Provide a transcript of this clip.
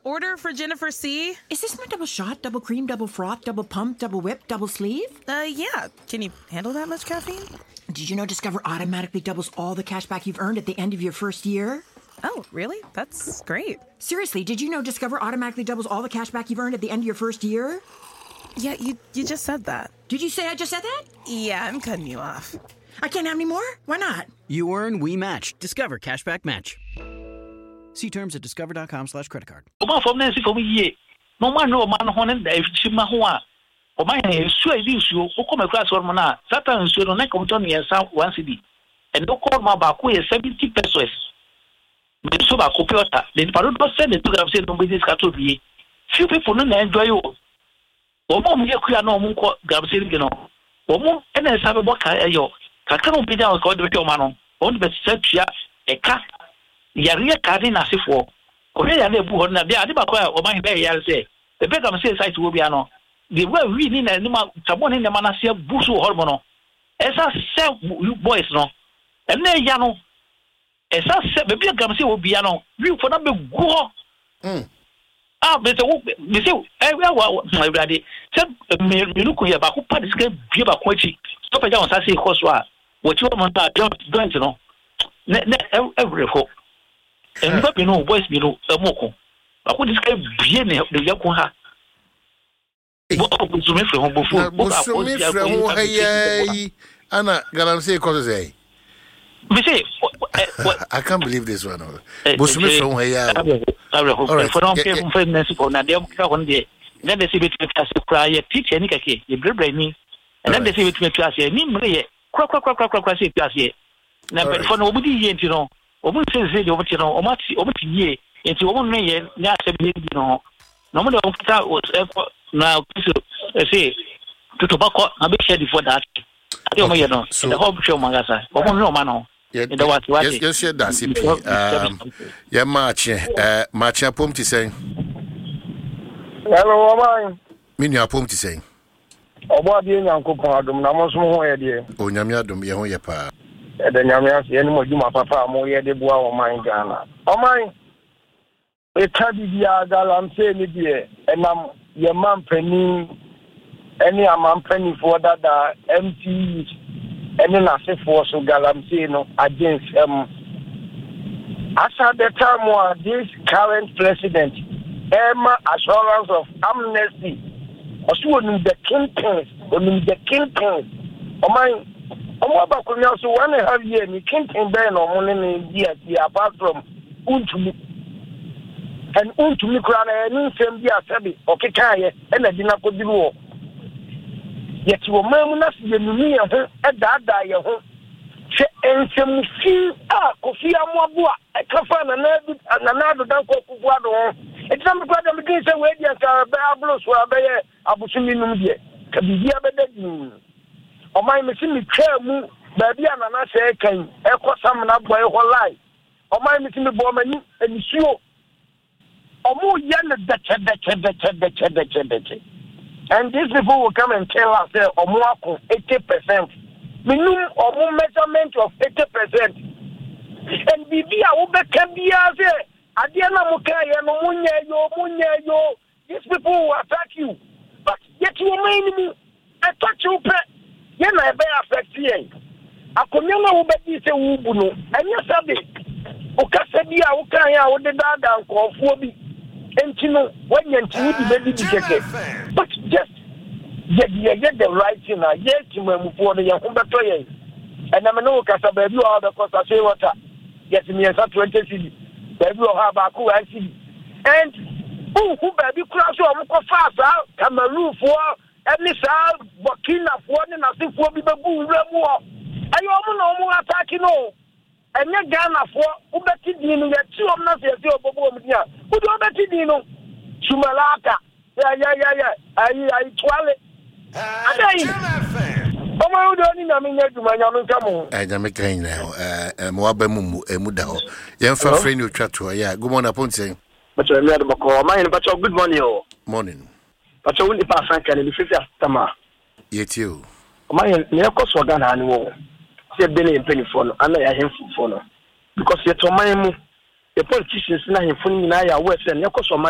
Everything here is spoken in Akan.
Order for Jennifer C. Is this my double shot, double cream, double froth, double pump, double whip, double sleeve? Yeah. Can you handle that much caffeine? Did you know Discover automatically doubles all the cash back you've earned at the end of your first year? Oh, really? That's great. Seriously, did you know Discover automatically doubles all the cash back you've earned at the end of your first year? Yeah, you just said that. Did you say I just said that? Yeah, I'm cutting you off. I can't have any more? Why not? You earn, we match. Discover Cashback Match. See terms at discover.com/creditcard. Oma from Nancy for me, no man, no man, Honan, if Chimahua, or my name is sure you, who come across one mana, Satan, so don't come to me and sound 1 city. And no call my Baku is 70 pesos. But so I copiota, then Parudo said the 2 grams in business category. Few people don't enjoy you. Omom Yakuya no Munko Gabsino. Omom and I have a book. Kakano be down called the Mano. On the set a cat. Yaria Cardin as if for. Okay, and they put on the Adibaca or my bay, I'll say. The better site will be ano. They were reading and someone in the Manasia Busu Hormono. As I said, you boys no. And then Yano. As I said, the big Gamsi will be ano. You for number go. But you see, my brother said, you look here, but who participate give a question. Stop it down, I say, Hoswa. What you want don't you know? Every hope. And you know, boys, you know, a moko. I would describe bien the Yakuha. Anna Galamsey Cosay. I can't believe this one. Busumi from here. For don't care from friendness for Nadia one day. Then they see between us to cry a teacher, Nikaki, you bring me. And then they see between us here, Nimre, crack, now, for nobody, you know, Omo says, you know, Omati ye, into one may not you know. No matter what now, say, to tobacco, a big shed for that. I don't know, so the whole show, Magasa, no man. Yes, that's it. Yeah, March, pom to say. Hello, mine. Mean your pom to say. Oh, what do you uncle Pardon? I'm also more idea. Oh, Yamiadum, Yahoyapa. And then Yamias, any more you, my papa, more yet the boy of mine, Ghana. Oh, mine. A tabby, I'm saying it here, and I'm your man penny, any amount penny for that MPs. And then I say for so Galamsino against as at the time where this current president assurance of amnesty also in the kingpins oh my about so 1.5 years the kingpin ben or money in apart from untumi and untumi krana any same dia sabi okay kai and the dinner could do yet you will not see the new at that year. And some few Kofi Amwabua, a Kafan and another Danko Kuado. It's some problem against the way they are Bablos who are there, Abusiminum, Kabia Bedin. Or my missing Kermu, Baby and Anasa can echo some up by your life. Or my missing the woman and you. Or more young and these people will come and tell us that 80%. Minimum or more measurement of 80%. And Bibia will become the other. Adiana Mukaya, Munya, these people will attack you. But yet you remain me. Attack you, you may be affected. A communal will be say, Ubuno, and yes, I did. Okasadia, Ukaya, or the Dada, or Phobi. And you know, when you're but just get the right thing. Yes, you will for the young players. And I'm no Casababu or the Costa Say Water. Yes, me as a 20 city. Baby will have a cool city. And who baby crash or fast out, Cameroon for any sound, Burkina for and I think for people who war. I almost more attacking all. And you're Ghana for Ubetidino, that 2 of nothing, who do Betidino? Sumalaka. Yeah. I twirl it. Oh, my don't mean to my young come on. I am making now. Moabamu, a Mudao. Young friend you chat to. Yeah, good morning upon saying. But you're not about mine, but your good morning. Morning. But you wouldn't pass and if it's Tama. Yet you. My near cost for Ghana anymore. Say Benny penny phone, and I have phone. Because you're to my the politicians now in Funina, West and your cost